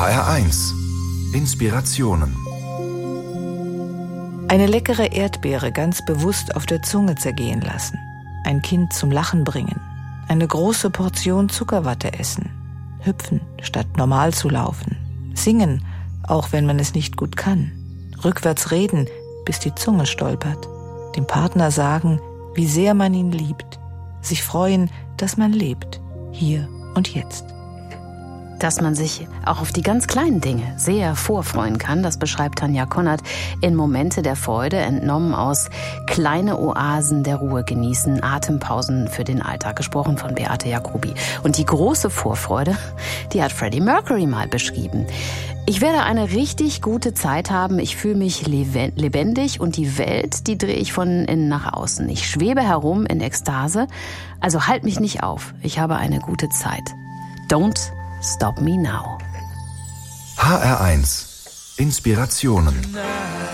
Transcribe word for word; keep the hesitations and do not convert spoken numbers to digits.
H R eins Inspirationen. Eine leckere Erdbeere ganz bewusst auf der Zunge zergehen lassen. Ein Kind zum Lachen bringen. Eine große Portion Zuckerwatte essen. Hüpfen, statt normal zu laufen. Singen, auch wenn man es nicht gut kann. Rückwärts reden, bis die Zunge stolpert. Dem Partner sagen, wie sehr man ihn liebt. Sich freuen, dass man lebt. Hier und jetzt. Dass man sich auch auf die ganz kleinen Dinge sehr vorfreuen kann, das beschreibt Tanja Konert in Momente der Freude, entnommen aus Kleine Oasen der Ruhe genießen, Atempausen für den Alltag, gesprochen von Beate Jacobi. Und die große Vorfreude, die hat Freddie Mercury mal beschrieben. Ich werde eine richtig gute Zeit haben, ich fühle mich lebendig und die Welt, die drehe ich von innen nach außen. Ich schwebe herum in Ekstase, also halt mich nicht auf, ich habe eine gute Zeit. Don't Stop Me Now. H R eins Inspirationen.